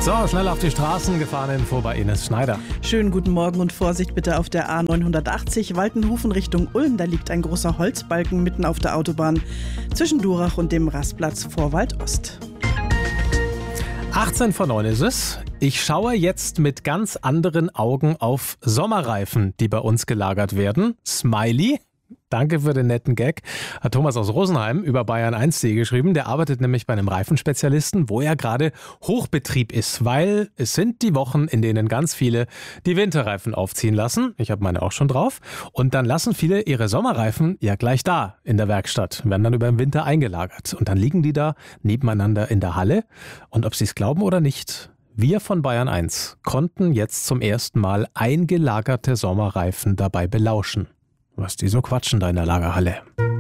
So, schnell auf die Straßen, Gefahreninfo bei Ines Schneider. Schönen guten Morgen und Vorsicht bitte auf der A980 Waltenhufen Richtung Ulm. Da liegt ein großer Holzbalken mitten auf der Autobahn zwischen Durach und dem Rastplatz Vorwald Ost. 18 vor 9 ist es. Ich schaue jetzt mit ganz anderen Augen auf Sommerreifen, die bei uns gelagert werden. Smiley. Danke für den netten Gag. Hat Thomas aus Rosenheim über Bayern1.de geschrieben. Der arbeitet nämlich bei einem Reifenspezialisten, wo er gerade Hochbetrieb ist, weil es sind die Wochen, in denen ganz viele die Winterreifen aufziehen lassen. Ich habe meine auch schon drauf. Und dann lassen viele ihre Sommerreifen ja gleich da in der Werkstatt, werden dann über den Winter eingelagert. Und dann liegen die da nebeneinander in der Halle. Und ob sie es glauben oder nicht, wir von Bayern1 konnten jetzt zum ersten Mal eingelagerte Sommerreifen dabei belauschen. Was die so quatschen da in der Lagerhalle.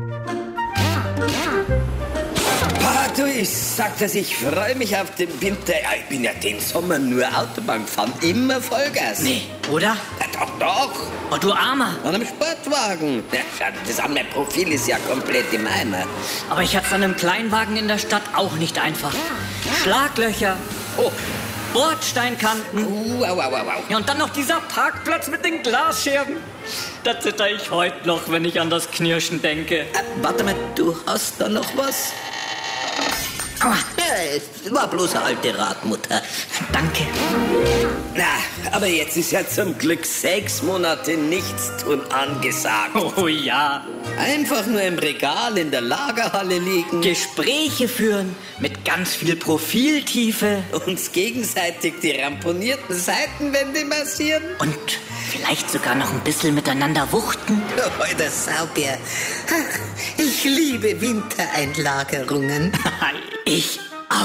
Du, ich sag das, ich freue mich auf den Winter. Ja, ich bin ja den Sommer nur Autobahn gefahren, immer Vollgas. Nee, oder? Ja, doch. Oh, du Armer. An einem Sportwagen. Ja, schau, das an, mein Profil ist ja komplett im Eimer. Aber ich hatte es an einem Kleinwagen in der Stadt auch nicht einfach. Schlaglöcher. Oh. Bordsteinkanten. Au. Ja, und dann noch dieser Parkplatz mit den Glasscherben. Da zitter ich heute noch, wenn ich an das Knirschen denke. Warte mal, du hast da noch was? Aua. Ja, war bloß eine alte Radmutter. Danke. Na, aber jetzt ist ja zum Glück 6 Monate Nichtstun angesagt. Oh ja. Einfach nur im Regal in der Lagerhalle liegen. Gespräche führen mit ganz viel Profiltiefe. Uns gegenseitig die ramponierten Seitenwände massieren. Und vielleicht sogar noch ein bisschen miteinander wuchten. Oh, der Saubär. Ich liebe Wintereinlagerungen. Ich